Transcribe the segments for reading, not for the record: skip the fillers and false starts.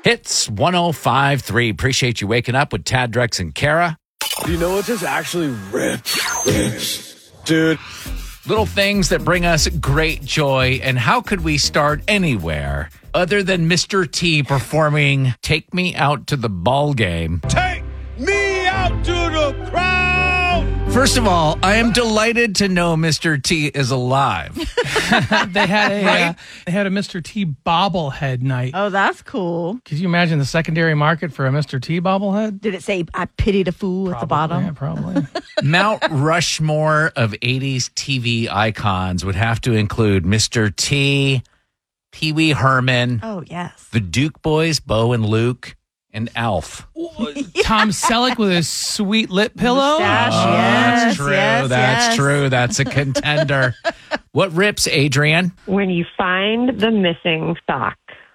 Hits 105.3. Appreciate you waking up with Tad, Drex, and Kara. Do you know what just actually rips? Dude. Little things that bring us great joy. And how could we start anywhere other than Mr. T performing Take Me Out to the Ball Game? Take me out to the crowd! First of all, I am delighted to know Mr. T is alive. They had a Mr. T bobblehead night. Oh, that's cool. Could you imagine the secondary market for a Mr. T bobblehead? Did it say, I pity the fool at the bottom? Yeah, probably. Mount Rushmore of 80s TV icons would have to include Mr. T, Pee Wee Herman, Oh, yes. the Duke Boys, Bo and Luke, and Alf. Tom Selleck with his sweet lip pillow. Mustache, Oh, yes, that's true. yes, That's yes. true. That's a contender. What rips, Adrian? When you find the missing sock.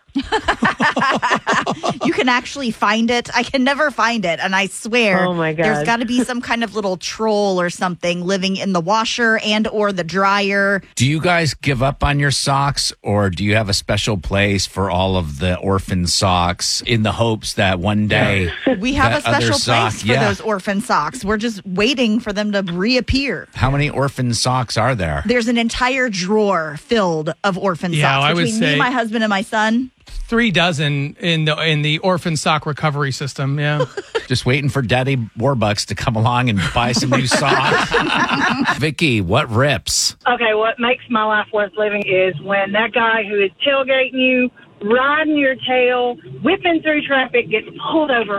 You can actually find it. I can never find it. And I swear, Oh, my God. there's got to be some kind of little troll or something living in the washer and or the dryer. Do you guys give up on your socks, or do you have a special place for all of the orphan socks in the hopes that one day We have a that other special sock- place for yeah. those orphan socks. We're just waiting for them to reappear. How many orphan socks are there? There's an entire drawer filled of orphan Yeah, socks I would between me, say- my husband, and my son. 3 dozen in the orphan sock recovery system. Yeah. Just waiting for Daddy Warbucks to come along and buy some new socks. Vicky, what rips? Okay, what makes my life worth living is when that guy who is tailgating you, riding your tail, whipping through traffic, gets pulled over.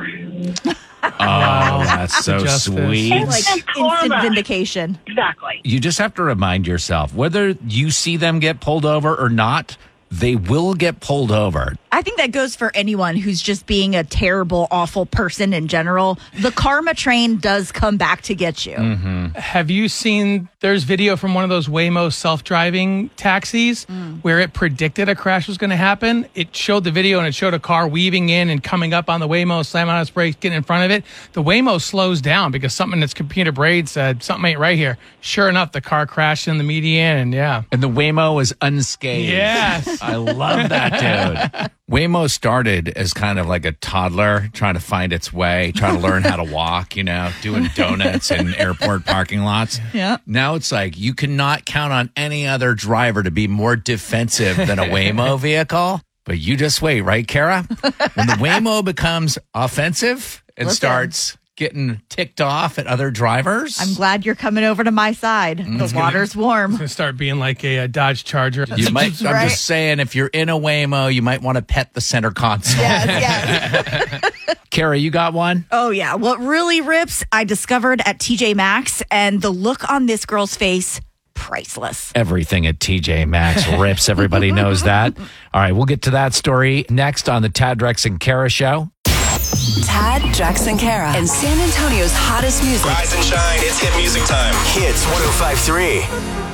Oh, that's so Justice. sweet. Like Karma. instant vindication. Exactly. You just have to remind yourself, whether you see them get pulled over or not, they will get pulled over. I think that goes for anyone who's just being a terrible, awful person in general. The karma train does come back to get you. Have you seen, there's video from one of those Waymo self-driving taxis where it predicted a crash was going to happen. It showed the video and it showed a car weaving in and coming up on the Waymo, slamming on its brakes, getting in front of it. The Waymo slows down because something in its computer brain said, something ain't right here. Sure enough, the car crashed in the median and yeah. And the Waymo is unscathed. Yes. I love that, dude. Waymo started as kind of like a toddler trying to find its way, trying to learn how to walk, doing donuts in airport parking lots. Yeah. Now it's like you cannot count on any other driver to be more defensive than a Waymo vehicle. But you just wait, right, Kara? When the Waymo becomes offensive and Listen. starts getting ticked off at other drivers. I'm glad you're coming over to my side. The water's warm. It's going to start being like a Dodge Charger. You might. I'm Right. just saying, if you're in a Waymo, you might want to pet the center console. Yes, yes. Kara, you got one? Oh, yeah. What really rips, I discovered at TJ Maxx, and the look on this girl's face, priceless. Everything at TJ Maxx rips. Everybody knows that. All right, we'll get to that story next on the Tad, Drex, and Kara Show. Tad, Drex, and Kara, and San Antonio's hottest music. Rise and shine. It's hit music time. Hits 105.3.